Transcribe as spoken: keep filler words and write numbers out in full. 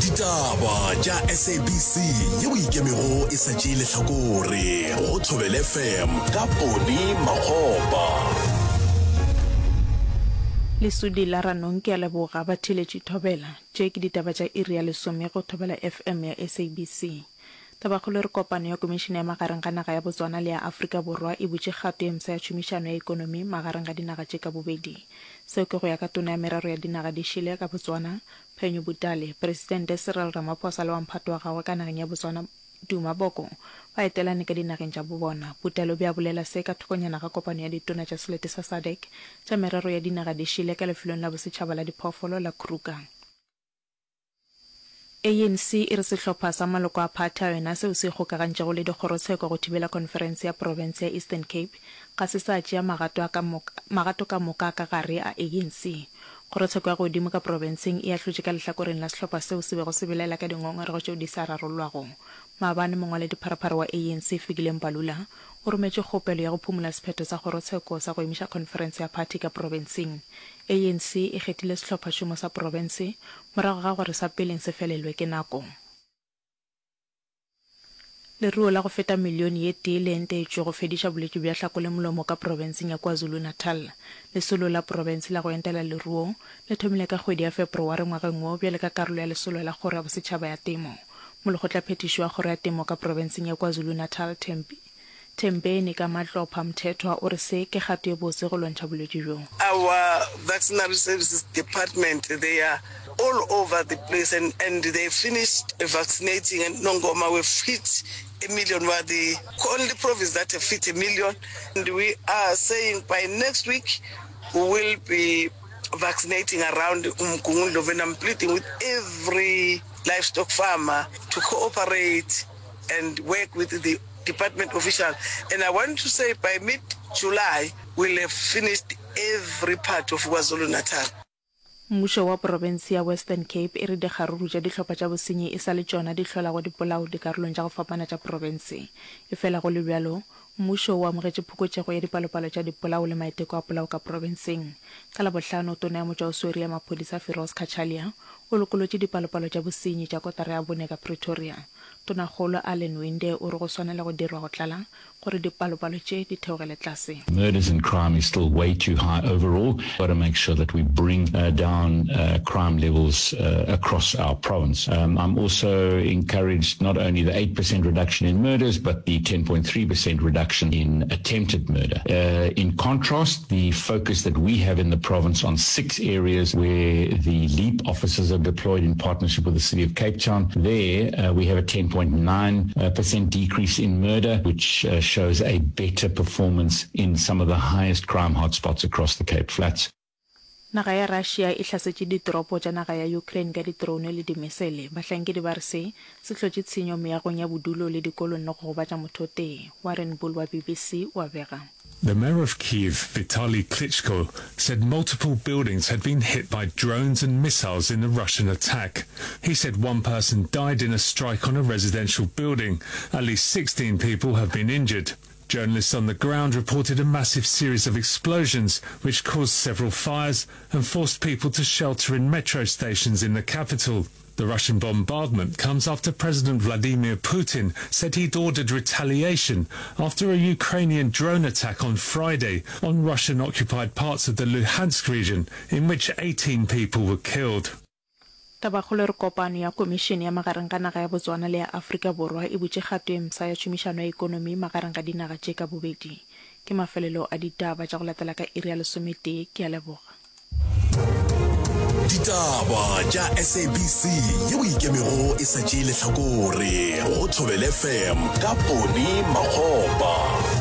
Ditaba tša S A B C yeo ikemego e sa tšee lehlakore go Thobela F M ka Poni Makgopa. Lesudi la ranong ke a leboga ba theletše Thobela tše ke ditaba tša iri ya lesome go Thobela F M ya S A B C. Tabakgolo re kopano ya komishene ya magareng ga naga ya Botswana le ya Afrika Borwa e butše kgato ya msa ya tšhomišano ya ikonomi magareng ga dinaga tše ka bobedi. Seo ke go ya ka tona ya merero ya dinaga di šele ka Botswana Phenyo Butale, Presidente Cyril Ramaphosa le wa mphato wa gagwe ka nageng ya Botswana Duma Boko ba etelane ka dinageng tša bobona. Butale o be a bolela se ka thokonyana ga kopano ya ditona tša selete sa S A D C tša merero ya dinaga di šele ka lefelong la bosetšhaba la diphoofolo la Kruger. A N C e re sehlopha sa maloko a phatha yona seo se kgokagantšego le dikgorotsheko go thibela conference ya province ya Eastern Cape ga se sa tšea magato ka moka ka gare a A N C. Kgorotsheko ya godimo ka provinceng e ahlotše ka lehlakoreng la sehlopha seo se bego se belaela ka dingongorego tšeo di sa rarollwago. Maabane mongwe le dipharapara wa A N C Fikile Mbalula o rometše kgopelo ya go phumula sephetho sa kgorotsheko sa go emiša conference ya party ka provinceng. A N C e kgethile sehlopha šomo sa province morago ga gore sa peleng se felelwe ke nako. Leruo la go feta milione ye tee le entetšwe go fediša bolwetši bja hlakole molomo ka provinceng ya KwaZulu-Natal. Lesolo la province la go entela leruo le thomile ka kgwedi ya Februari ngwageng wo bjale ka karolo ya lesolo la kgoro ya bosetšhaba ya temo. Molekgotla phetišo ya kgoro ya temo ka provinceng ya KwaZulu-Natal Tembi Tembeni ka Matlopha Mthethwa o re se ke kgato e botse go lwantšha bolwetši bjo. Our vaccinary services department, they are all over the place and, and they finished vaccinating, and Nongoma we've hit a million. We're the only province that have hit a million, and we are saying by next week we will be vaccinating around Umgungundo, and I'm pleading with every livestock farmer to cooperate and work with the department official, and I want to say by mid-July we'll have finished every part of KwaZulu-Natal. Mmušo wa province ya Western Cape e re dikgaruru tša dihlopha tša bosenyi e sa le tšona di hlola go dipolao dikarolong tša go fapana tša province. E fela go le bjalo, mmušo o amogetše phokotšego ya dipalopalo tša dipolao le maiteko a polao ka provinceng. Ka labohlano tona ya motšaoswere ya maphodisa Feroz Khachalia o lokolotše dipalopalo tša bosenyi tša kotara ya bone ka Pretoria. Tonakgolo Allen Winde o re go swanela go dirwa go tlala gore dipalopalo tše di theogele tlase. Murders and crime is still way too high overall. We've got to make sure that we bring uh, down uh, crime levels uh, across our province. Um, I'm also encouraged not only the eight percent reduction in murders, but the ten point three percent reduction in attempted murder. Uh, in contrast, the focus that we have in the province on six areas where the LEAP officers are deployed in partnership with the City of Cape Town, there uh, we have a ten point nine percent decrease in murder, which uh, shows a better performance in some of the highest crime hotspots across the Cape Flats. Naga ya Russia e hlasetše ditoropo tša naga ya Ukraine ka ditrone le dimesele. Bahlankedi ba re se se hlotše tshenyo meagong ya bodulo le dikolong le go gobatša motho tee. Warren Bull wa B B C wa bega. The mayor of Kyiv, Vitaly Klitschko, said multiple buildings had been hit by drones and missiles in the Russian attack. He said one person died in a strike on a residential building. At least sixteen people have been injured. Journalists on the ground reported a massive series of explosions which caused several fires and forced people to shelter in metro stations in the capital. The Russian bombardment comes after President Vladimir Putin said he'd ordered retaliation after a Ukrainian drone attack on Friday on Russian-occupied parts of the Luhansk region, in which eighteen people were killed. Tabakgolo re kopano ya komishene ya magareng ga naga ya Botswana le ya Afrika Borwa e butše kgato ya msa ya tšhomišano ya ikonomi magareng ga dinaga tše ka bobedi. Ke mafelelo a ditaba tša go latela ka iri ya lesometee ke a leboga. Ditaba tša S A B C yeo ikemego e sa tšee lehlakore go Thobela F M ka Poni Makgopa.